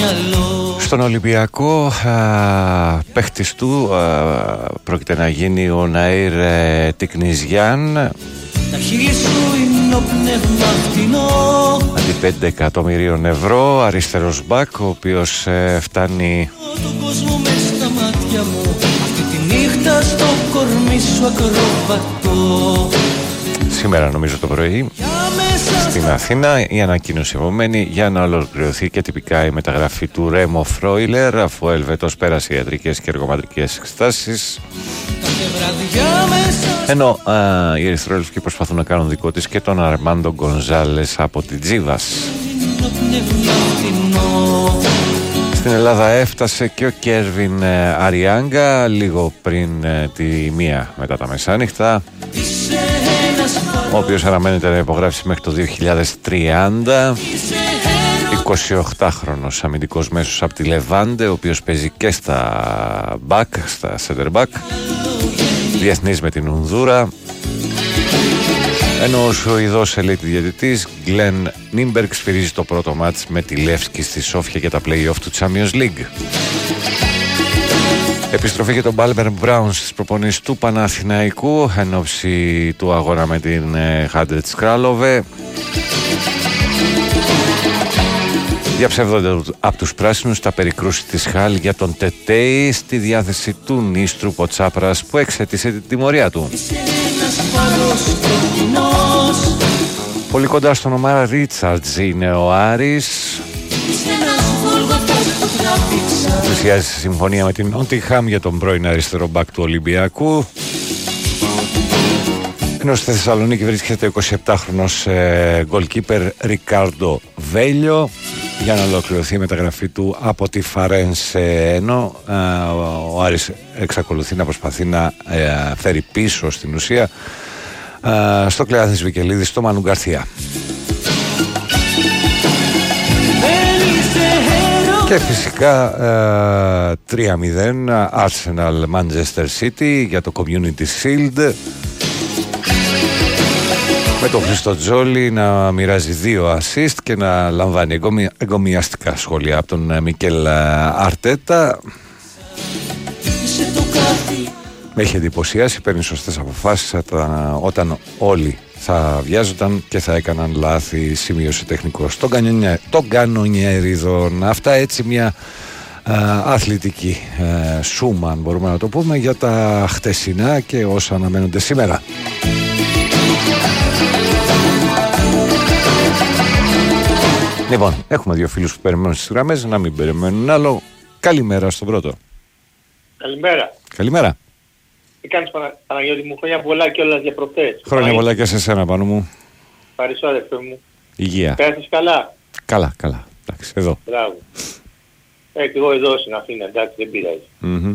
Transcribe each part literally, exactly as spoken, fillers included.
Στον Ολυμπιακό παίχτης του α, πρόκειται να γίνει ο Ναΐρ ε, Τικνιζιάν. Τα χείλη σου είναι ο πνεύμα φτηνό. Αντί πέντε εκατομμυρίων ευρώ, αριστερός μπακ, ο οποίος ε, φτάνει Τον κόσμο μες στα μάτια μου, αυτή τη νύχτα στο κορμί σου ακροβατώ. Σήμερα νομίζω το πρωί στην Αθήνα η ανακοίνωση επομένη για να ολοκληρωθεί και τυπικά η μεταγραφή του Ρέμο Φρόιλερ, αφού ο Ελβετός πέρασε ιατρικές και εργοματρικές εξετάσεις, ενώ α, οι ερυθρόλευκοι προσπαθούν να κάνουν δικό της και τον Αρμάντο Γκονζάλες από την Τζίβας. Στην Ελλάδα έφτασε και ο Κέρβιν Αριάγκα λίγο πριν ε, τη μία μετά τα μεσάνυχτα, ο οποίος αναμένεται να υπογράψει μέχρι το δύο χιλιάδες τριάντα. εικοσιοκτάχρονος αμυντικός μέσος από τη Λεβάντε, ο οποίος παίζει και στα back, στα center back, διεθνής με την Ονδούρα, ενώ ο Σουηδός elite διαιτητής Γκλεν Νίμπεργκ σφυρίζει το πρώτο μάτς με τη Λεύσκη στη Σόφια για τα play-off του Champions League. Επιστροφή για τον Μπάλμπερν Μπράουν στις προπονήσεις του Παναθηναϊκού εν ώψη του αγώνα με την Χάντρετ Κράλοβε. Διαψεύδονται από τους πράσινους τα περικρούση της Χάλ για τον Τετέι στη διάθεση του Νίστρου Ποτσάπρας, που εξέτησε την τιμωρία του. Πολύ κοντά στον Ομάρα Ρίτσαρτζ είναι ο Άρης. Πλησιάζει στη συμφωνία με την Νότιγχαμ για τον πρώην αριστερό μπακ του Ολυμπιακού, ενώ στη Θεσσαλονίκη βρίσκεται ο εικοσιεπτάχρονος ε, γκολκίπερ Ρικάρντο Βέλιο για να ολοκληρωθεί η μεταγραφή του από τη Φαρένσε, ενώ ε, ο Άρης εξακολουθεί να προσπαθεί να ε, φέρει πίσω στην ουσία ε, στο Κλεάθης Βικελίδη στο Μανου Γκαρθία. Και φυσικά ε, τρία μηδέν Arsenal Manchester City για το Community Shield, με τον Χρήστο Τζόλι να μοιράζει δύο assist και να λαμβάνει εγκομια, εγκομιαστικά σχόλια από τον Μικέλ Αρτέτα. Με έχει εντυπωσιάσει, παίρνει σωστές αποφάσεις όταν όλοι θα βιάζονταν και θα έκαναν λάθη, σημείωσε τεχνικός των κανονιέριδων. Αυτά έτσι μια α, αθλητική α, σούμα, αν μπορούμε να το πούμε, για τα χτεσινά και όσα αναμένονται σήμερα. Λοιπόν, έχουμε δύο φίλους που περιμένουν στις γραμμές, να μην περιμένουν άλλο. Καλημέρα στον πρώτο. Καλημέρα. Καλημέρα. Τι κάνεις Πανα... Παναγιώτη μου, χρόνια πολλά και όλα για προχτές. Χρόνια πολλά και σε σένα πάνω μου. Ευχαριστώ αδερφέ μου. Υγεία. Πέρασες καλά. Καλά, καλά. Εντάξει, εδώ. Μπράβο. Ε, και εγώ εδώ στην Αθήνα, εντάξει, δεν πειράζει. Mm-hmm.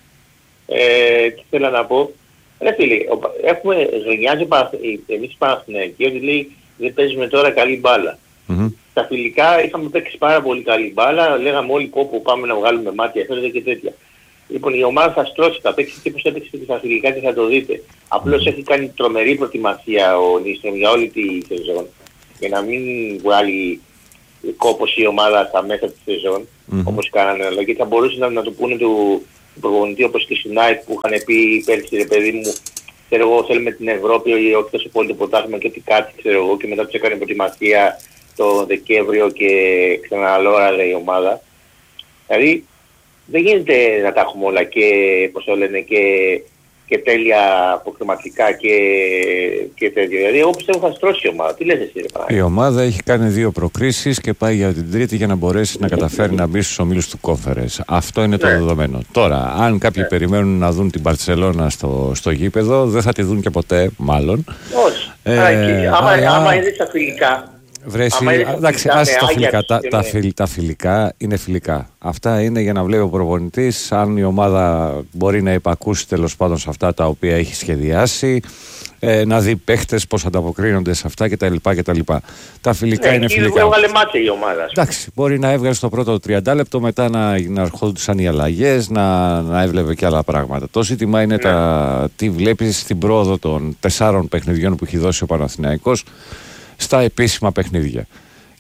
Ε, τι θέλω να πω. Ρε φίλε, έχουμε γρινιάζει εμείς οι Παναθηναϊκοί ότι λέει δεν παίζουμε τώρα καλή μπάλα. Mm-hmm. Στα φιλικά είχαμε παίξει πάρα πολύ καλή μπάλα, λέγαμε όλοι πω πάμε να βγάλουμε μάτια, φέρετε και τέτοια. Λοιπόν, η ομάδα θα στρώσει, θα παίξει και πώς έπαιξε και στα φιλικά και θα το δείτε. Απλώς mm-hmm. έχει κάνει τρομερή προετοιμασία ο Νίστρομ για όλη τη σεζόν. Για να μην βγάλει κόπος η ομάδα στα μέσα της σεζόν, mm-hmm. όπως κάνανε. Αλλά και θα μπορούσε να, να το πούνε του προπονητή όπως και στην Nike που είχαν πει πέρσι, ρε παιδί μου, ξέρω εγώ, θέλουμε την Ευρώπη ή όχι τόσο πολύ το πρωτάθλημα και τι κάτι, ξέρω εγώ, και μετά τους έκανε προετοιμασία το Δεκέμβριο και ξαναλόραζε η ομάδα. Δηλαδή, δεν γίνεται να τα έχουμε όλα και, πώς το λένε, και, και τέλεια αποχρηματικά και, και τέτοιο. Δηλαδή, εγώ πιστεύω θα στρώσει η ομάδα. Τι λες εσύ, ρε Παναγιώτη? Η ομάδα έχει κάνει δύο προκρίσεις και πάει για την τρίτη για να μπορέσει να καταφέρει να μπει στους ομίλους του Conference. Αυτό είναι το ναι. δεδομένο. Τώρα, αν κάποιοι ναι. περιμένουν να δουν την Μπαρτσελώνα στο, στο γήπεδο, δεν θα τη δουν και ποτέ, μάλλον. Όχι. Ε, άμα, αλλά... άμα είναι στα φιλικά. Βρέσει, εντάξει, άσε τα φιλικά. Τα, τα, φιλ, τα φιλικά είναι φιλικά. Αυτά είναι για να βλέπει ο προπονητής αν η ομάδα μπορεί να υπακούσει τέλος πάντων σε αυτά τα οποία έχει σχεδιάσει, ε, να δει παίχτες πώς ανταποκρίνονται σε αυτά κτλ. κτλ. Τα φιλικά ναι, είναι φιλικά. Δεν έβγαλε μάτια η ομάδα. Εντάξει, μπορεί να έβγαλε στο πρώτο τριάντα λεπτό, μετά να, να ερχόντουσαν οι αλλαγές, να, να έβλεπε και άλλα πράγματα. Το ζήτημα είναι ναι. τα, τι βλέπεις στην πρόοδο των τεσσάρων παιχνιδιών που έχει δώσει ο Παναθηναϊκός στα επίσημα παιχνίδια.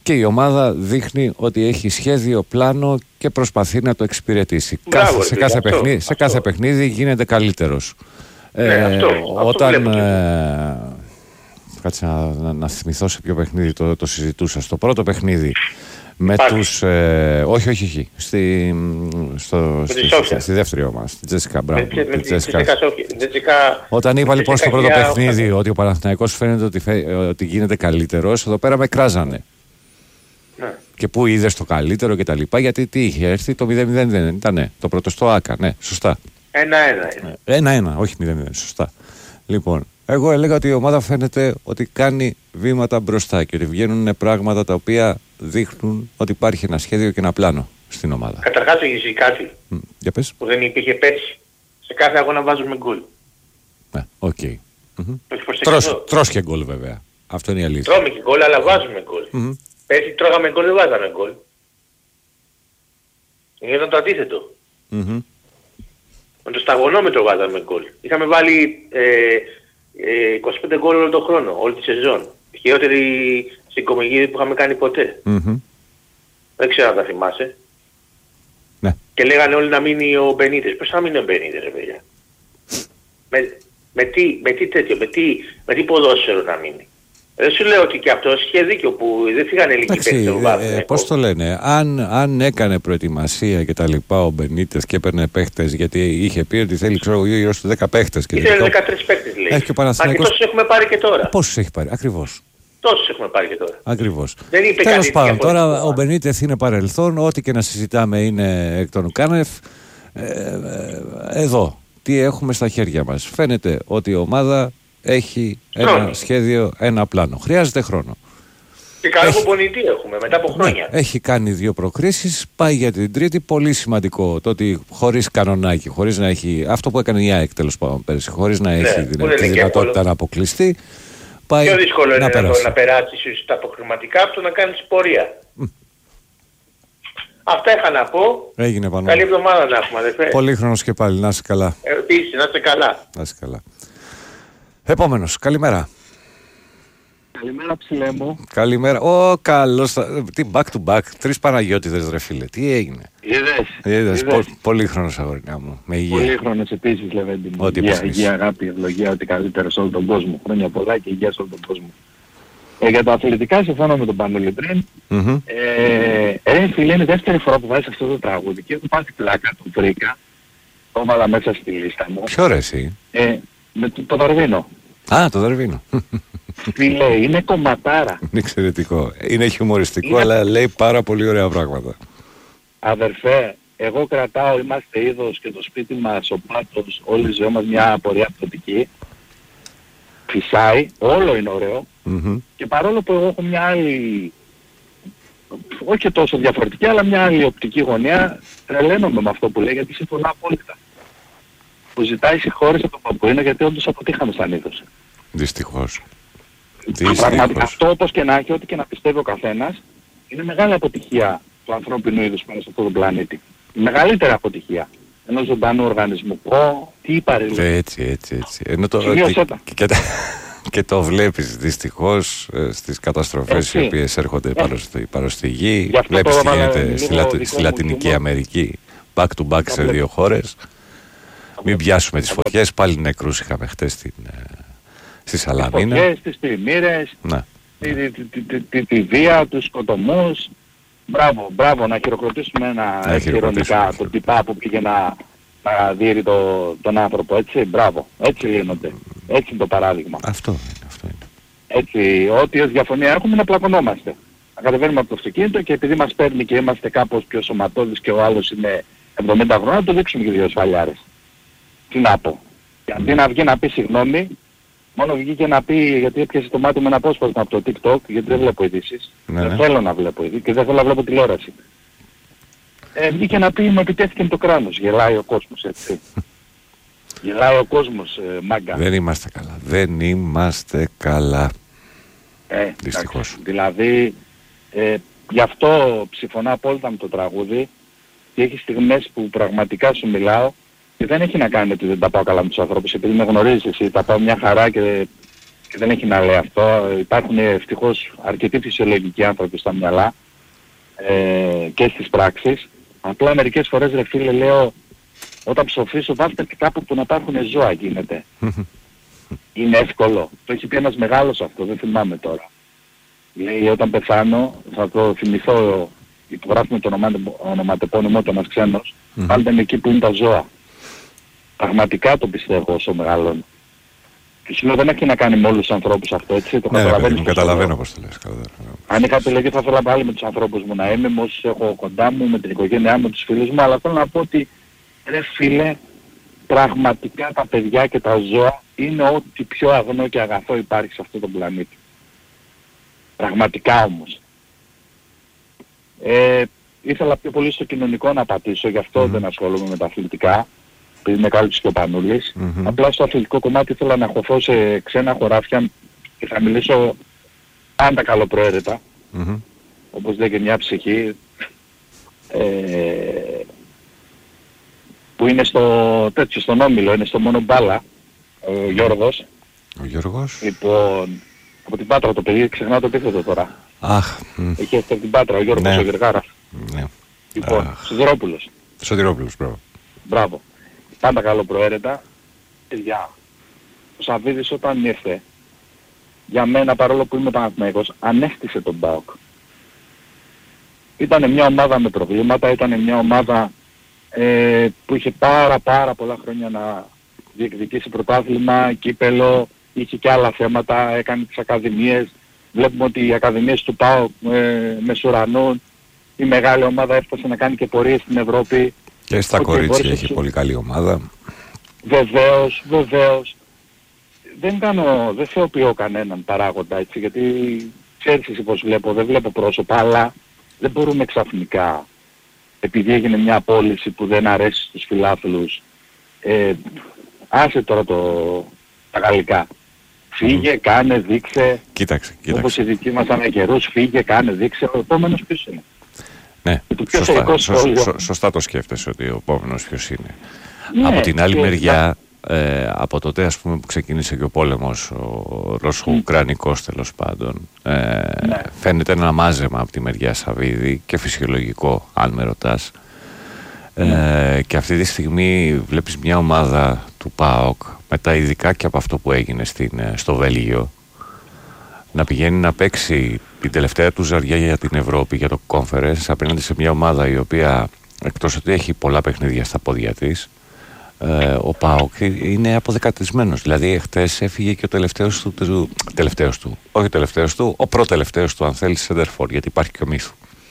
Και η ομάδα δείχνει ότι έχει σχέδιο, πλάνο και προσπαθεί να το εξυπηρετήσει. Μπράβο, κάθε, σε κάθε, αυτό, παιχνίδι, αυτό. σε κάθε παιχνίδι γίνεται καλύτερος. Ναι, ε, αυτό, αυτό όταν. Ε, κάτσε να, να, να θυμηθώ σε ποιο παιχνίδι το, το συζητούσα. Στο πρώτο παιχνίδι με Υπάρχει. τους. Ε, όχι, όχι, όχι. Στη, στο, στη, στη, στη δεύτερη ομάδα. Στη Τζέσικα. Μπράβο. Με, με, Τζέσικα. Όταν είπα λοιπόν στο πρώτο για... παιχνίδι ότι ο Παναθηναϊκός φαίνεται ότι, φέ, ότι γίνεται καλύτερος, εδώ πέρα με κράζανε. Ναι. Και πού είδε το καλύτερο και τα λοιπά, γιατί τι είχε έρθει, το μηδέν μηδέν δεν ήταν, το πρώτο στο ΆΚΑ, ναι, σωστά. Ένα-ένα. Ένα-ένα, όχι μηδέν μηδέν, σωστά. Λοιπόν, εγώ έλεγα ότι η ομάδα φαίνεται ότι κάνει βήματα μπροστά και ότι βγαίνουν πράγματα τα οποία δείχνουν ότι υπάρχει ένα σχέδιο και ένα πλάνο στην ομάδα. Καταρχάς έχεις ζήσει κάτι Mm, για πες. που δεν υπήρχε πέρσι. Σε κάθε αγώνα βάζουμε γκολ. Ναι, οκ. Okay. Mm-hmm. Τρως, τρως και γκολ βέβαια. Αυτό είναι η αλήθεια. Τρώμε και γκολ, αλλά βάζουμε γκολ. Mm-hmm. Πέρσι τρώγαμε γκολ, δεν βάζαμε γκολ. Ήταν το αντίθετο. Mm-hmm. Με το σταγονόμετρο βάζαμε γκολ. Είχαμε βάλει ε, ε, είκοσι πέντε γκολ όλο τον χρόνο, όλη τη σεζόν. Η χειρότερη συγκομιγίδη που είχαμε κάνει ποτέ. Mm-hmm. Δεν ξέρω αν τα θυμάσαι. Ναι. Και λέγανε όλοι να μείνει ο Μπενίτες. Πώς θα μείνει ο Μπενίτες, ρε παιδιά. με, με, τι, με τι τέτοιο, με τι, με τι ποδόσφαιρο να μείνει. Δεν σου λέω ότι και αυτός είχε δίκιο που δεν φύγανε λίγοι παίκτες. Ε, πώς το λένε, αν, αν έκανε προετοιμασία και τα λοιπά ο Μπενίτες και έπαιρνε παίχτες, γιατί είχε πει ότι θέλει ξέρω γύρω στους δέκα παίχτες. Ήθελε δεκατρείς παίχτες λέει. Έχει και ο Παναθηναϊκός. Α, και τόσους έχουμε πάρει και τώρα. Πόσους έχει πάρει, ακριβώς. Τόσους έχουμε πάρει και τώρα. Ακριβώς. Τέλος πάντων, τώρα ο Μπενίτες είναι παρελθόν, ό,τι και να συζητάμε είναι εκ των ουκάνευ. Ε, ε, εδώ, τι έχουμε στα χέρια μας. Φαίνεται ότι η ομάδα έχει χρόνο. Ένα σχέδιο, ένα πλάνο. Χρειάζεται χρόνο. Και καλό έχει... προπονητή έχουμε μετά από χρόνια. Ναι, έχει κάνει δύο προκρίσεις, πάει για την τρίτη. Πολύ σημαντικό το ότι χωρίς κανονάκι, χωρίς να έχει. Αυτό που έκανε η ΑΕΚ τέλος πάντων πέρσι, χωρίς να έχει ναι, δυνα... τη δυνατότητα να αποκλειστεί. Πάει πιο δύσκολο να είναι περάσει. να, να περάσει τα αποχρηματικά από το να κάνεις πορεία. Mm. Αυτά είχα να πω. Έγινε πάνω. Καλή εβδομάδα να έχουμε, αδερφέ. Πολύχρονος και πάλι, να είσαι καλά. Επίσης, να είσαι καλά. Να είσαι καλά. Επόμενος, καλημέρα. Καλημέρα ψηλέ μου. Καλημέρα. Ω, καλώς. Τι back to back. Τρεις Παναγιώτηδες ρε φίλε. Τι έγινε. Είδες. Είδες. Πο, πολύχρονος αγορινά μου. Με υγεία. Πολύχρονος επίσης Λεβέντη μου. Ό,τι υγεία, υγεία, αγάπη, ευλογία, ό,τι καλύτερο σε όλο τον κόσμο. Χρόνια πολλά και υγεία σε όλο τον κόσμο. Ε, για τα αθλητικά συμφωνώ με τον Πανούλη πριν. Mm-hmm. Ε, ρε φίλε, είναι η δεύτερη φορά που βάζεις αυτό το τραγούδι και έχω πάθει πλάκα, το βρήκα. Το έβαλα μέσα στη λίστα μου. Ποιο ρε εσύ. Ε, με το, το Δαρβίνο. Α, το Δαρβίνο. Φίλε, είναι κομματάρα. Είναι εξαιρετικό. Είναι χιουμοριστικό, είναι... αλλά λέει πάρα πολύ ωραία πράγματα. Αδερφέ, εγώ κρατάω, είμαστε είδος και το σπίτι μας, ο πάτος, όλη η ζωή μας μια απορία πτωτική. Φυσάει, όλο είναι ωραίο. Mm-hmm. Και παρόλο που εγώ έχω μια άλλη, όχι και τόσο διαφορετική, αλλά μια άλλη οπτική γωνία, τρελαίνομαι με αυτό που λέει, γιατί συμφωνώ απόλυτα. Που ζητάει συγχώρεση από τον Παπουίνο, γιατί όντως αποτύχαμε σαν είδος. Δυστυχώς. Πραγματικά αυτό όπως και να έχει, ό,τι και να πιστεύει ο καθένας, είναι μεγάλη αποτυχία του ανθρώπινου είδους πάνω σε αυτόν τον πλανήτη. Η μεγαλύτερη αποτυχία ενός ζωντανού οργανισμού. Ω, τι είπα ρε. Έτσι, έτσι, έτσι. Ενώ το, και, και, και, και το βλέπεις δυστυχώς στις καταστροφές οι οποίες έρχονται πάνω στη, πάνω στη γη. Βλέπεις τι γίνεται στη, Λα, στη Λατινική Αμερική. Back to back σε δύο χώρες. Μην πιάσουμε τις φωτιές. Πάλι νεκρούς είχαμε χτες στην, στη Σαλαμίνα. Τις φωτιές, τις πλημμύρες, ναι. τη, τη, τη, τη, τη, τη βία, τους σκοτωμούς. Μπράβο, μπράβο, να χειροκροτήσουμε ένα έτσι ειρωνικά το τυπά που πήγε να, να διήρει το, τον άνθρωπο, έτσι, μπράβο, έτσι λύνονται, έτσι είναι το παράδειγμα. Αυτό είναι, αυτό είναι. Έτσι, ό,τι ως διαφωνία έχουμε να πλακωνόμαστε. Να κατεβαίνουμε από το αυτοκίνητο και επειδή μας παίρνει και είμαστε κάπως πιο σωματώδεις και ο άλλος είναι εβδομήντα χρόνια, να το δείξουμε και δύο σφαλιάρες. Τι να πω. Και αντί να βγει να πει συγγνώμη, μόνο βγήκε να πει, γιατί έπιασε το μάτι με ένα απόσπασμα από το TikTok, γιατί δεν βλέπω ειδήσεις. Ναι, δεν ναι. θέλω να βλέπω ειδήσεις και δεν θέλω να βλέπω τηλεόραση. Ε, βγήκε να πει, μου επιτέθηκε με το κράνος. Γελάει ο κόσμος, έτσι. Γελάει ο κόσμος, ε, μάγκα. Δεν είμαστε καλά. Δεν είμαστε καλά. Ε, δυστυχώς. Εντάξει, δηλαδή, ε, γι' αυτό ψηφωνώ απόλυτα με το τραγούδι και έχει στιγμές που πραγματικά σου μιλάω και δεν έχει να κάνει ότι δεν τα πάω καλά με τους ανθρώπους, επειδή με γνωρίζεις εσύ, τα πάω μια χαρά και και δεν έχει να λέει αυτό. Υπάρχουν ευτυχώς αρκετοί φυσιολογικοί άνθρωποι στα μυαλά ε, και στις πράξεις. Απλά μερικές φορές ρε φίλε λέω, όταν ψοφήσω βάστε και κάπου που να υπάρχουν ζώα γίνεται. Είναι εύκολο. Το έχει πει ένας μεγάλος αυτό, δεν θυμάμαι τώρα. Λέει όταν πεθάνω, θα το θυμηθώ, υπογράφουμε το ονοματεπώνυμο του ένας ξένος, Mm-hmm. πάντα είναι εκεί που είναι τα ζώα. Πραγματικά το πιστεύω όσο μεγαλώνω. Και σου λέω δεν έχει να κάνει με όλους τους ανθρώπους αυτό, έτσι, το Ναι, ρε, παιδί μου, πώς καταλαβαίνω πώς το λες. Καταλαβαίνω. Αν είχα επιλογή θα ήθελα πάλι με τους ανθρώπους μου να είμαι, με όσους έχω κοντά μου, με την οικογένειά μου, με τους φίλους μου, αλλά θέλω να πω ότι ρε φίλε, πραγματικά τα παιδιά και τα ζώα είναι ό,τι πιο αγνό και αγαθό υπάρχει σε αυτόν τον πλανήτη. Πραγματικά όμως. Ε, ήθελα πιο πολύ στο κοινωνικό να πατήσω, γι' αυτό mm-hmm. δεν ασχολούμαι με τα αθλητικά, επειδή με κάλυψε και ο Πανούλης. Mm-hmm. Απλά στο αθλητικό κομμάτι ήθελα να χωθώ σε ξένα χωράφια και θα μιλήσω πάντα καλοπροαίρετα, mm-hmm. όπως λέει και μια ψυχή, ε, που είναι στο τέτοιο, στον Όμιλο, είναι στο μόνο μπάλα, ο Γιώργος. Ο Γιώργος. Λοιπόν, από την Πάτρα το παιδί, ξεχνάω το επίθετο τώρα. Αχ. Έχει έρθει από την Πάτρα, ο Γιώργος, ναι. Ο Γεργάρας. Ναι. Λοιπόν, Σιδηρόπουλος. Σιδηρόπουλος, μπράβο. Μπράβο. Πάντα καλοπροαίρετα. Παιδιά, ο Σαββίδης όταν ήρθε, για μένα παρόλο που είμαι Παναθηναϊκός, ανέστησε τον ΠΑΟΚ. Ήταν μια ομάδα με προβλήματα, ήταν μια ομάδα ε, που είχε πάρα πάρα πολλά χρόνια να διεκδικήσει πρωτάθλημα, κύπελο, είχε και άλλα θέματα, έκανε τις ακαδημίες. Βλέπουμε ότι οι ακαδημίες του ΠΑΟΚ ε, μεσουρανούν, η μεγάλη ομάδα έφτασε να κάνει και πορείες στην Ευρώπη. Και στα κορίτσια έχει πολύ καλή ομάδα. Βεβαίως, βεβαίως. Δεν κάνω, δεν θεοποιώ κανέναν παράγοντα έτσι, γιατί ξέρεις εσύ πως βλέπω, δεν βλέπω πρόσωπα, αλλά δεν μπορούμε ξαφνικά, επειδή έγινε μια πώληση που δεν αρέσει στους φιλάθλους, ε, άσε τώρα το, τα γαλλικά. Φύγε, mm. κάνε, δείξε. Κοίταξε, κοίταξε. Όπως οι δικοί μας ανά καιρούς, φύγε, κάνε, δείξε. Ο επόμενος ποιος είναι. Ναι, σωστά, σω, σω, σωστά το σκέφτεσαι ότι ο επόμενος ποιος είναι. Ναι, από την άλλη μεριά, ε, από τότε ας πούμε που ξεκίνησε και ο πόλεμος, ο Ρωσο-Ουκρανικός τέλος πάντων, ε, ναι. φαίνεται ένα μάζεμα από τη μεριά Σαββίδη και φυσιολογικό, αν με ρωτάς. Ναι. Ε, και αυτή τη στιγμή βλέπεις μια ομάδα του ΠΑΟΚ, μετά ειδικά και από αυτό που έγινε στην, στο Βέλγιο, να πηγαίνει να παίξει την τελευταία του ζαριά για την Ευρώπη, για το Conference, απέναντι σε μια ομάδα η οποία, εκτός ότι έχει πολλά παιχνίδια στα πόδια της, ε, ο ΠΑΟΚ είναι αποδεκατισμένος. Δηλαδή, χτες έφυγε και ο τελευταίος του, του, τελευταίος του, όχι ο τελευταίος του, ο προτελευταίος του, αν θέλει, σεντερφόρ, γιατί υπάρχει και ο Μύθου.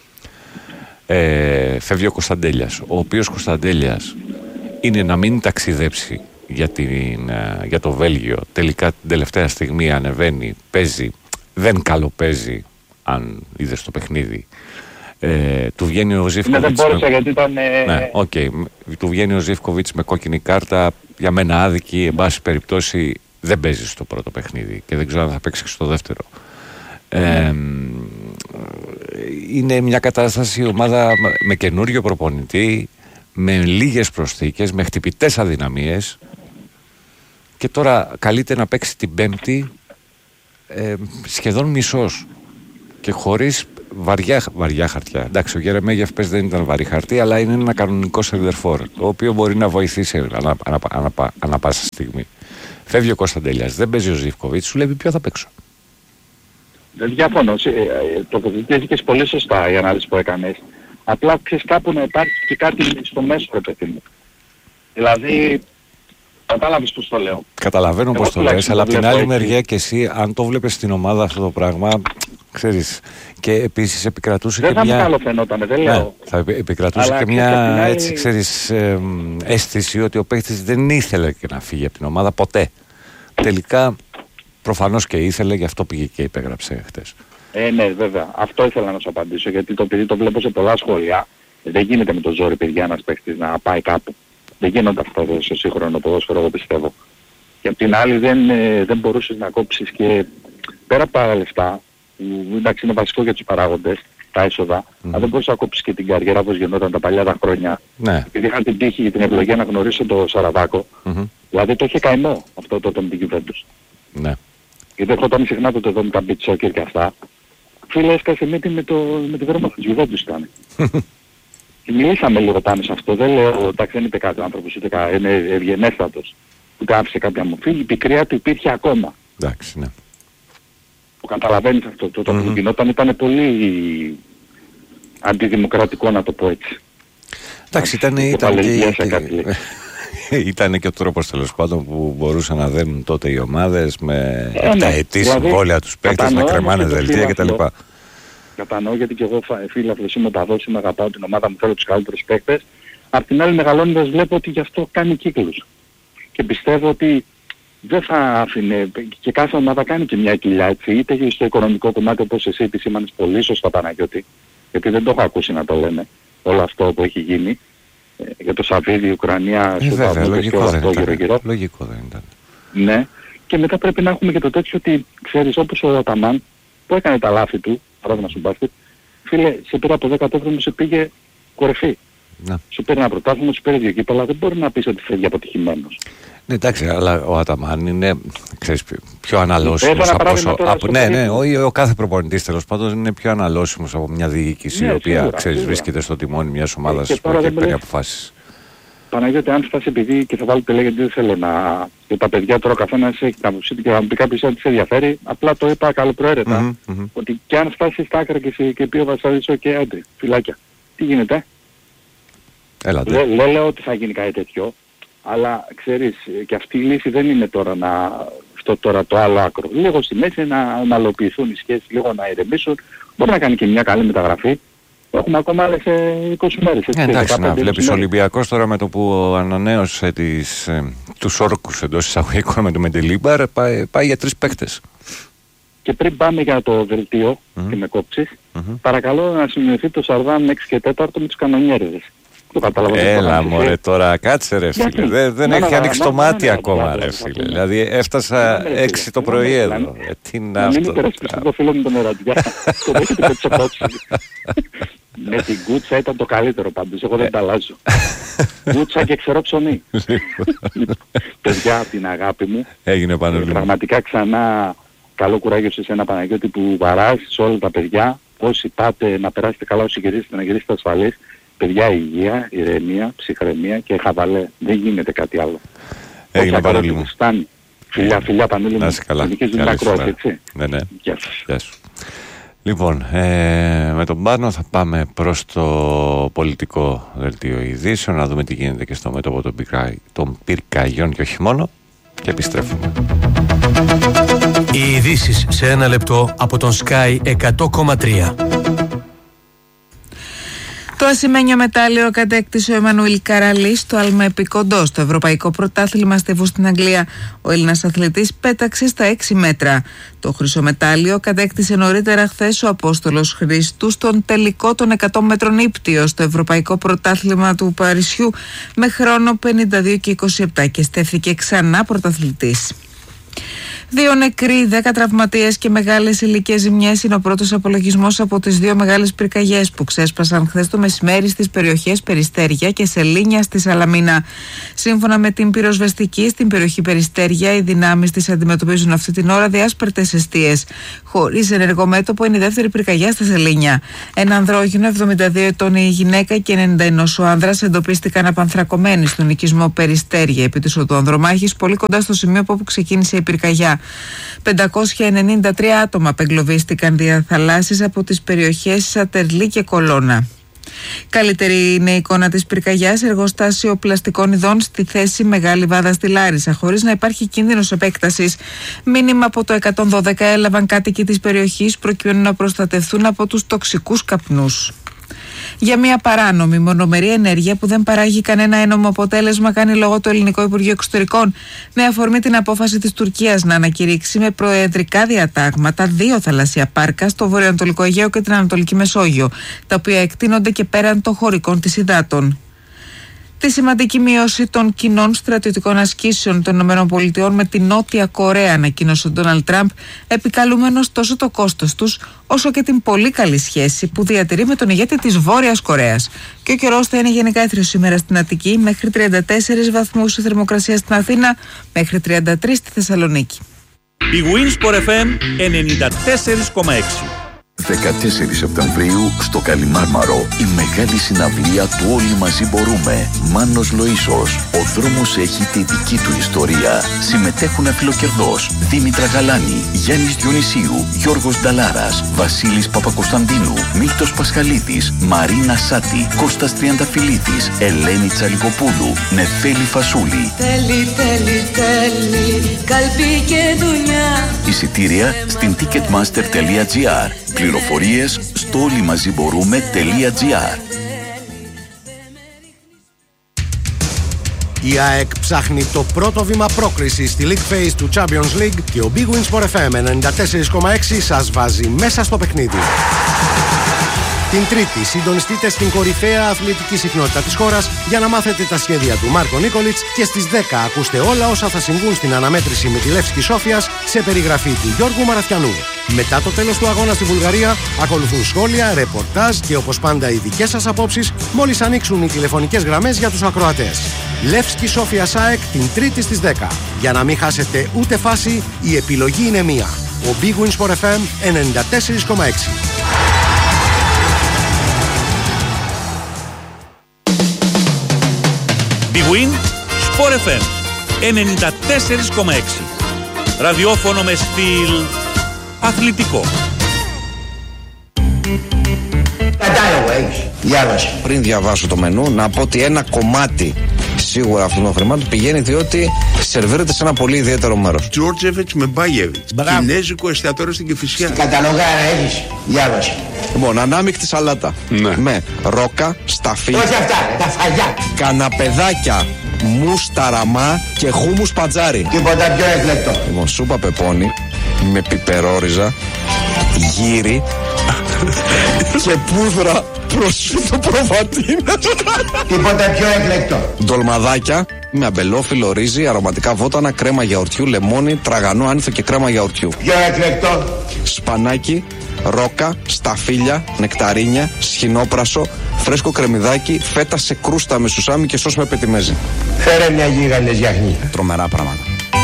Ε, φεύγει ο Κωνσταντέλιας, ο οποίος Κωνσταντέλιας είναι να μην ταξιδέψει για, την, για το Βέλγιο, τελικά την τελευταία στιγμή ανεβαίνει, παίζει, δεν καλοπαίζει, αν είδες το παιχνίδι. Ε, του βγαίνει ο Ζίβκοβιτς. Ναι, δεν μπόρεσα με... γιατί ήταν... Ε... Ναι, okay. Του βγαίνει ο Ζίβκοβιτς με κόκκινη κάρτα, για μένα άδικη, εν πάση περιπτώσει δεν παίζει στο πρώτο παιχνίδι και δεν ξέρω αν θα παίξει και στο δεύτερο. Ε, είναι μια κατάσταση, η ομάδα με καινούριο προπονητή, με λίγες προσθήκες, με χτυπητές αδυναμίες, και τώρα καλείται να παίξει την Πέμπτη ε, σχεδόν μισός και χωρίς βαριά, βαριά χαρτιά. Εντάξει, ο Γερεμέγεφ πες δεν ήταν βαρύ χαρτί, αλλά είναι ένα κανονικό σεντερφόρ, το οποίο μπορεί να βοηθήσει ανα, ανα, ανα, ανα, ανα πάσα στιγμή. Φεύγει ο Κωνσταντέλιας, δεν παίζει ο Ζίβκοβιτς, σου λέει ποιο θα παίξω. Δεν διαφωνώ. Τοποθετήθηκες πολύ σωστά η ανάλυση που έκανες. Απλά ξέρεις κάπου να υπάρχει και κάτι στο μέσο, ρε παιδί μου. Δηλαδή, κατάλαβες πώς το λέω. Καταλαβαίνω πώς το λες, αλλά από την άλλη μεριά και εσύ, αν το βλέπεις στην ομάδα αυτό το πράγμα, ξέρεις, και επίσης επικρατούσε δεν και μια... Δεν θα μου καλό φαινότανε, δεν λέω. Ναι, θα επικρατούσε αλλά και μια άλλη... έτσι, ξέρεις, ε, αίσθηση ότι ο παίκτης δεν ήθελε και να φύγει από την ομάδα ποτέ. Τελικά, προφανώς και ήθελε, γι' αυτό πήγε και υπέγραψε χτες. Ε, ναι, βέβαια. Αυτό ήθελα να σου απαντήσω, γιατί το παιδί το βλέπω σε πολλά σχόλια. Δεν γίνεται με το ζόρι, παιδιά, ένας παίκτης να πάει κάπου. Δεν γίνονται αυτό στο σύγχρονο ποδόσφαιρο, εγώ πιστεύω. Και απ' την άλλη δεν, ε, δεν μπορούσες να κόψεις και πέρα από τα λεφτά, που εντάξει είναι βασικό για τους παράγοντες, τα έσοδα, mm. αλλά δεν μπορούσες να κόψεις και την καριέρα όπως γινόταν τα παλιά τα χρόνια. Ναι. Επειδή είχαν την τύχη και την ευλογία να γνωρίσω το Σαραβάκο, mm-hmm. δηλαδή το είχε καημό αυτό τότε με την Juventus. Ναι. γιατί ερχόταν συχνά τότε εδώ με τα beach soccer και αυτά. Φίλε, έσκασε μύτη με, το, με τη Βερόμα, τους Γιουβέντους ήταν. Μιλήσαμε λίγο πάνω σε αυτό, δεν λέω, εντάξει δεν είπε κάτι ο άνθρωπος, ούτε κα, είναι ευγενέστατος. Ούτε άφησε κάποια μορφή, η πικρία του υπήρχε ακόμα. Εντάξει, ναι. Το καταλαβαίνεις αυτό, το, το mm-hmm. που γινόταν ήταν πολύ αντιδημοκρατικό, να το πω έτσι. Εντάξει, ήταν, ήταν, και, ήταν και ο τρόπος τέλος πάντων που μπορούσαν να δένουν τότε οι ομάδες με ε, επταετή δηλαδή, συμβόλαια τους παίκτες, να κρεμάνε δελτία κτλ. Κατανοώ, γιατί και εγώ φίλαθλος είμαι, μεταδόση, αγαπάω την ομάδα μου, θέλω τους καλύτερους παίκτες. Απ' την άλλη μεγαλώνοντας βλέπω ότι γι' αυτό κάνει κύκλους. Και πιστεύω ότι δεν θα άφηνε, και κάθε ομάδα κάνει και μια κοιλιά, έτσι, είτε στο οικονομικό κομμάτι όπως εσύ επισήμανες πολύ σωστά, Παναγιώτη, γιατί δεν το έχω ακούσει να το λένε όλο αυτό που έχει γίνει ε, για το Σαββίδι, η Ουκρανία, ε, στο Παύλο και όλο αυτό γύρω-γύρω. Λογικό δεν ήταν. Ναι, και μετά πρέπει να έχουμε και το τέτοιο ότι, ξέρεις, όπως ο Αταμάν που έκανε τα λάθη του, παράδειγμα στον μπάσκετ, φίλε, σε πήρα από δέκα μου, σε πήγε κορυφή. Να. Σου παίρνει ένα πρωτάθλημα, σου παίρνει δύο κύπελα, δεν μπορεί να πεις ότι φεύγει αποτυχημένος. Ναι, εντάξει, αλλά ο Αταμάν είναι, ξέρεις, πιο αναλώσιμος από όσο... Από, ναι, ναι, ο, ο κάθε προπονητής τέλος πάντων είναι πιο αναλώσιμος από μια διοίκηση, ναι, η οποία, σίγουρα, ξέρεις, σίγουρα. Βρίσκεται στο τιμόνι μιας ομάδας που έχει παίρνει αποφάσεις. Παναγιώτη, αν φτάσει επειδή και θα βάλω τελεία, γιατί δεν θέλω να... Και τα παιδιά τώρα ο καθένας έχει την άποψή του και θα μου πει κάποιος ότι σε ενδιαφέρει, απλά το είπα καλοπροαίρετα, mm-hmm, mm-hmm. ότι και αν φτάσει στα άκρα και, και πει ο Βασίλης, οκ, okay, άντε, φυλάκια. Τι γίνεται? Δεν λέ, λέω ότι θα γίνει κάτι τέτοιο, αλλά ξέρεις, και αυτή η λύση δεν είναι τώρα να... αυτό τώρα το άλλο άκρο. Λίγο στη μέση να ομαλοποιηθούν οι σχέσεις, λίγο να ηρεμήσουν. Μπορεί να κάνει και μια καλή μεταγραφή. Έχουμε ακόμα άλλες είκοσι μέρες. Ε, εντάξει, να βλέπεις ο Ολυμπιακός τώρα με το που ανανέωσε τις, ε, τους όρκους εντός εισαγωγικών με το Μεντελίμπαρ, πάει, πάει για τρεις παίκτες. Και πριν πάμε για το δελτίο mm-hmm. και με κόψεις, mm-hmm. παρακαλώ να σημειωθεί το Σαρδάμ έξι και τέσσερα με τους κανονιέριδες. Έλα μωρέ τώρα, κάτσε ρε φίλε, δεν, δεν έχει ανοίξει το μάτι ακόμα ρε φίλε, δηλαδή έφτασα έξι το πρωί εδώ, τι είναι αυτό. Μην υπερασπιστώ το φίλο μου τον Ερατζιά, το έχετε πέτυχε απόψη. Με την κούτσα ήταν το καλύτερο πάντως, εγώ δεν τα αλλάζω. Κούτσα και ξερό ψωμί. Παιδιά, από την αγάπη μου, έγινε πάνω λίγο. Πραγματικά ξανά καλό κουράγιο σε εσένα Παναγιώτη που βαράζεις σε όλα τα παιδιά, όσοι πάτε να περάσετε καλά, όσοι γυρίσετε να γυρίσετε ασφαλείς. Παιδιά, υγεία, ηρεμία, ψυχραιμία και χαβαλέ. Δεν γίνεται κάτι άλλο. Έγινε Πανούλη μου. Φτάνει. Φιλιά, φιλιά Πανούλη μου. Να είσαι καλά. Ναι, ναι. Γεια σας. Γεια σου. Λοιπόν, ε, με τον Πάνο θα πάμε προς το πολιτικό δελτίο ειδήσεων, να δούμε τι γίνεται και στο μέτωπο των, πυρκα... των πυρκαγιών και όχι μόνο, και επιστρέφουμε. Οι ειδήσεις σε ένα λεπτό από τον Sky εκατό κόμμα τρία. Το ασημένιο μετάλλιο κατέκτησε ο Εμμανουήλ Καραλής στο άλμα επικοντό στο Ευρωπαϊκό Πρωτάθλημα Στεβού στην Αγγλία. Ο Έλληνας αθλητής πέταξε στα έξι μέτρα. Το χρυσό μετάλλιο κατέκτησε νωρίτερα χθες ο Απόστολος Χρήστου στον τελικό των εκατό μέτρων ύπτιο στο Ευρωπαϊκό Πρωτάθλημα του Παρισιού με χρόνο πενήντα δύο και είκοσι επτά και στέφθηκε ξανά πρωταθλητής. Δύο νεκροί, δέκα τραυματίες και μεγάλες υλικές ζημιές είναι ο πρώτος απολογισμός από τις δύο μεγάλες πυρκαγιές που ξέσπασαν χθες το μεσημέρι στις περιοχές Περιστέρια και Σελήνια στη Σαλαμίνα. Σύμφωνα με την πυροσβεστική, στην περιοχή Περιστέρια οι δυνάμεις της αντιμετωπίζουν αυτή την ώρα διάσπαρτες εστίες. Χωρίς ενεργό μέτωπο είναι η δεύτερη πυρκαγιά στα Σελήνια. Ένα ανδρόγυνο, εβδομήντα δύο ετών η γυναίκα και ενενήντα ένα ο άνδρας εντοπίστηκαν απανθρακωμένοι στον οικισμό Περιστέρια επί της Οδοανδρομάχης, πολύ κοντά στο σημείο από όπου ξεκίνησε η πυρκαγιά. πεντακόσια ενενήντα τρία άτομα απεγκλωβίστηκαν δια θαλάσσης από τις περιοχές Σατερλή και Κολώνα. Καλύτερη είναι η εικόνα της πυρκαγιάς, εργοστάσιο πλαστικών ειδών στη θέση Μεγάλη Βάδα στη Λάρισα, χωρίς να υπάρχει κίνδυνος επέκτασης. Μήνυμα από το εκατόν δώδεκα έλαβαν κάτοικοι της περιοχής προκειμένου να προστατευτούν από τους τοξικούς καπνούς. Για μια παράνομη μονομερή ενέργεια που δεν παράγει κανένα ένομο αποτέλεσμα, κάνει λόγο το Ελληνικό Υπουργείο Εξωτερικών, με αφορμή την απόφαση της Τουρκίας να ανακηρύξει με προεδρικά διατάγματα δύο θαλασσία πάρκα στο βορειοανατολικό Αιγαίο και την Ανατολική Μεσόγειο, τα οποία εκτείνονται και πέραν των χωρικών της υδάτων. Τη σημαντική μείωση των κοινών στρατιωτικών ασκήσεων των ΗΠΑ με τη Νότια Κορέα, ανακοίνωσε ο Ντόναλντ Τραμπ, επικαλούμενος τόσο το κόστος τους, όσο και την πολύ καλή σχέση που διατηρεί με τον ηγέτη της Βόρειας Κορέας. Και ο καιρός θα είναι γενικά έθριος σήμερα στην Αττική, μέχρι τριάντα τέσσερις βαθμούς η θερμοκρασία στην Αθήνα, μέχρι τριάντα τρεις στη Θεσσαλονίκη. Η Winsport εφ εμ ενενήντα τέσσερα κόμμα έξι. δεκατέσσερις Σεπτεμβρίου στο Καλιμάρμαρο η μεγάλη συναυλία του Όλοι Μαζί Μπορούμε. Μάνος Λοΐσος. Ο δρόμος έχει τη δική του ιστορία. Συμμετέχουν Αφιλοκερδός, Δήμητρα Γαλάνη, Γιάννης Διονυσίου, Γιώργος Νταλάρας, Βασίλης Παπακοσταντίνου, Μίλτος Πασχαλίδης, Μαρίνα Σάτη, Κώστας Τριανταφυλλίδης, Ελένη Τσαλικοπούλου, Νεφέλη Φασούλη. Τέλει, τέλει, τέλει, καλπί και δουλειά. Εισιτήρια στην ticketmaster τελεία τζι άρ. Πληροφορίες στο όλοιμαζιμπορούμε τελεία τζι άρ. Η ΑΕΚ ψάχνει το πρώτο βήμα πρόκρισης στη League Phase του Champions League και ο Big Win Sport εφ εμ ενενήντα τέσσερα κόμμα έξι σας βάζει μέσα στο παιχνίδι. Την Τρίτη συντονιστείτε στην κορυφαία αθλητική συχνότητα της χώρας για να μάθετε τα σχέδια του Μάρκο Νίκολιτς και στις δέκα ακούστε όλα όσα θα συμβούν στην αναμέτρηση με τη Λεύσκη Σόφιας σε περιγραφή του Γιώργου Μαραθιανού. Μετά το τέλος του αγώνα στη Βουλγαρία ακολουθούν σχόλια, ρεπορτάζ και όπως πάντα οι δικές σας απόψεις μόλις ανοίξουν οι τηλεφωνικές γραμμές για τους ακροατές. Λεύσκη Σόφια ΑΕΚ την Τρίτη στις δέκα. Για να μην χάσετε ούτε φάση, η επιλογή είναι μία. Ο Big Win Sport εφ εμ ενενήντα τέσσερα κόμμα έξι. Big Win Sport εφ εμ ενενήντα τέσσερα κόμμα έξι. Ραδιόφωνο με στυλ αθλητικό. Κατάλογο έχεις. Διάβασε. Πριν διαβάσω το μενού, να πω ότι ένα κομμάτι σίγουρα αυτών των χρημάτων πηγαίνει διότι σερβίρεται σε ένα πολύ ιδιαίτερο μέρος. Τζόρτζεβιτς με Μπάγεβιτς. Κινέζικο εστιατόριο στην Κηφισιά. Στην καταλογάρα έχεις. Διάβασε. Λοιπόν, ανάμεικτη σαλάτα. Ναι. Με ρόκα, σταφί. Όχι αυτά, τα φαγιά. Καναπεδάκια, μουσταραμά και χούμους πατζάρι. Τίποτα πιο εκλεκτό. Λοιπόν, σούπα πεπόνι με πιπερόριζα, γύρι και πούδρα προσφύτω προβατίνα. Τίποτα πιο εκλεκτό. Ντολμαδάκια με αμπελόφυλλο ρύζι, αρωματικά βότανα, κρέμα γιαουρτιού, λεμόνι, τραγανό άνηθο και κρέμα γιαουρτιού. Πιο εκλεκτό. Σπανάκι, ρόκα, σταφύλια, νεκταρίνια, σχοινόπρασο, φρέσκο κρεμμυδάκι, φέτα σε κρούστα με σουσάμι και σως με πετιμέζι. Φέρε μια γίγαντες γιαχνή. Τρομερά πράγματα.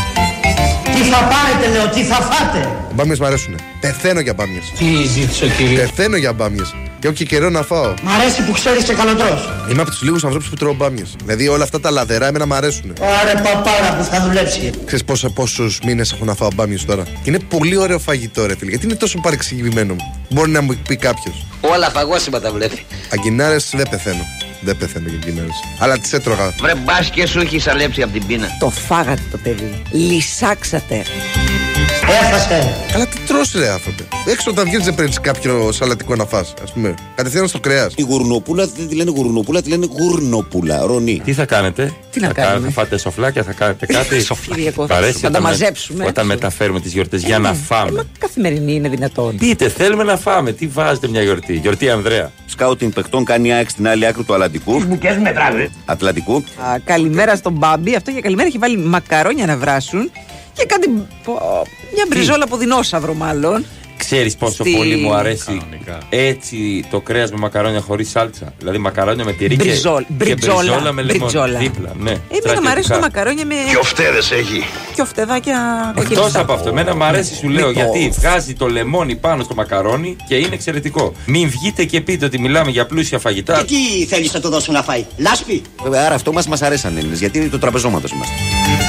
Τι θα πάρετε, λέω, τι θα φάτε. Μπάμιες μ' αρέσουνε. Πεθαίνω για μπάμιες. Τι ζήτησε ο κύριος. Πεθαίνω για μπάμιες. Και έχω και καιρό να φάω. Μ' αρέσει που ξέρεις και καλοτρός. Είμαι από τους λίγους ανθρώπους που τρώω μπάμιες. Δηλαδή όλα αυτά τα λαδερά εμένα μ' αρέσουνε. Άρε παπάρα που θα δουλέψει. Ξέρεις πόσα, πόσους μήνες έχω να φάω μπάμιες τώρα. Και είναι πολύ ωραίο φαγητό, ρε φίλε. Γιατί είναι τόσο παρεξηγημένο μου. Μπορεί να μου πει κάποιος. Όλα φαγόσιμα τα βλέπει. Αγκινάρες δεν πεθαίνω. Δεν πεθαίνω για αγκινάρες. Αλλά τις έτρωγα. Βρε μπας και σου έχει σαλέψει από την πείνα. Το φάγατε το παιδί. Λυσάξατε. Έφασε. Αλλά τι τρως ρε άνθρωπε. Έξω όταν βγαίνεις δεν παίρνεις κάποιο σαλατικό να φας, ας πούμε. Κατευθείαν στο κρέας. Η γουρνοπούλα δεν τη λένε γουρνοπούλα, τη λένε γουρνοπούλα. Ρονί. Τι θα κάνετε, τι να θα κάνουμε. Θα φάτε σοφλάκια, θα κάνετε κάτι. Θα τα μαζέψουμε. Όταν μεταφέρουμε τις γιορτές για να φάμε. Καθημερινή είναι δυνατόν. Πείτε, θέλουμε να φάμε. Τι βάζετε μια γιορτή. Γιορτή Ανδρέα. Σκάουτινγκ παιχτών κάνει ΑΕΚ στην άλλη άκρη του Ατλαντικού. Τις μπουκές μετράνε. Ατλαντικού. Καλημέρα στον Μπάμπη. Αυτό για καλημέρα έχει βάλει μακαρόνια να βράσουν. Και κάτι. Μια μπριζόλα από δεινόσαυρο, μάλλον. Ξέρεις πόσο Στη... πολύ μου αρέσει κανονικά έτσι το κρέας με μακαρόνια χωρίς σάλτσα. Δηλαδή μακαρόνια με τυρί Μπριζόλ, και, και μπριζόλα με λεμόνι. Δίπλα, ναι. Εμένα μου αρέσουν τα μακαρόνια με. Και οφτέδες έχει. Και οφτεδάκια. Εκτός από αυτό, εμένα μου αρέσει, σου λέω, γιατί βγάζει το λεμόνι πάνω στο μακαρόνι και είναι εξαιρετικό. Μην βγείτε και πείτε ότι μιλάμε για πλούσια φαγητά. Και τι θέλεις να το δώσουν να φάει, λάσπη. Βέβαια, άρα αυτό μας μας αρέσει σαν Έλληνες, γιατί το τραπεζόματος είμαστε.